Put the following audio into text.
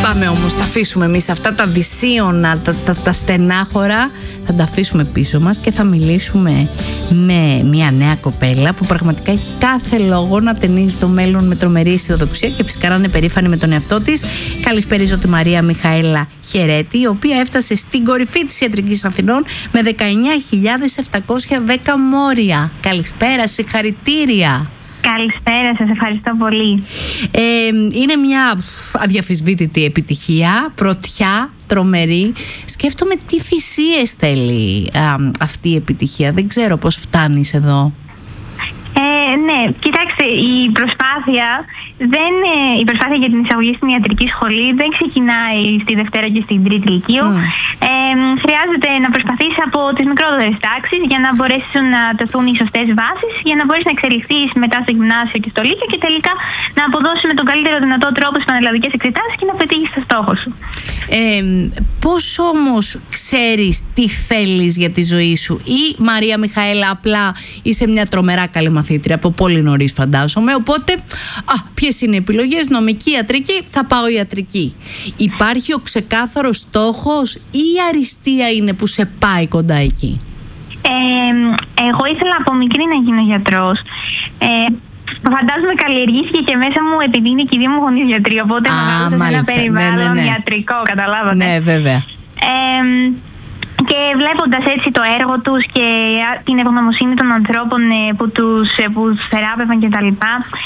πάμε όμως, τα αφήσουμε εμείς αυτά τα δυσίωνα, τα στενάχωρα, θα τα αφήσουμε πίσω μας και θα μιλήσουμε με μια νέα κοπέλα που πραγματικά έχει κάθε λόγο να ταινίζει το μέλλον με τρομερή αισιοδοξία και φυσικά να είναι περήφανη με τον εαυτό της. Καλησπέριζω τη Μαρία Μιχαέλα Χερέτη, η οποία έφτασε στην κορυφή της Ιατρικής Αθηνών με 19.710 μόρια. Καλησπέρα, συγχαρητήρια. Καλησπέρα, σας ευχαριστώ πολύ. Είναι μια αδιαφυσβήτητη επιτυχία, πρωτιά, τρομερή. Σκέφτομαι τι θυσίες θέλει αυτή η επιτυχία. Δεν ξέρω πώς φτάνεις εδώ. Ναι, κοιτάξτε, η προσπάθεια για την εισαγωγή στην ιατρική σχολή δεν ξεκινάει στη Δευτέρα και στην Τρίτη Λυκείου. Χρειάζεται να προσπαθείς από τις μικρότερες τάξεις για να μπορέσεις να τεθούν οι σωστές βάσεις, για να μπορείς να εξελιχθείς μετά στο γυμνάσιο και στο λύκειο και τελικά να αποδώσεις με τον καλύτερο δυνατό τρόπο στις πανελλαδικές εξετάσεις και να πετύχεις το στόχο σου. Πώς όμως ξέρεις τι θέλεις για τη ζωή σου? Ή Μαρία Μιχαέλα, απλά είσαι μια τρομερά καλή μαθήτρια από πολύ νωρίς, φαντάζομαι, οπότε ποιες είναι οι επιλογές? Νομική, ιατρική, θα πάω ιατρική. Υπάρχει ο ξεκάθαρος στόχος ή η αριστεία είναι που σε πάει κοντά εκεί? Εγώ ήθελα από μικρή να γίνω γιατρός. Φαντάζομαι καλλιεργήθηκε και μέσα μου επειδή είναι και οι δύο μου γονείς γιατροί, οπότε μεγάλωσα σε ένα περιβάλλον ιατρικό, καταλάβατε. Ναι, βέβαια. Και βλέποντας έτσι το έργο τους και την ευγνωμοσύνη των ανθρώπων που τους θεράπευαν κτλ.,